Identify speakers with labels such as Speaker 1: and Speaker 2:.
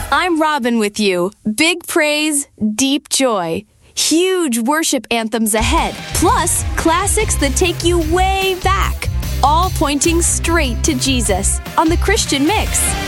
Speaker 1: I'm Robin with you. Big praise, deep joy. Huge worship anthems ahead, plus classics that take you way back, all pointing straight to Jesus on the Christian Mix.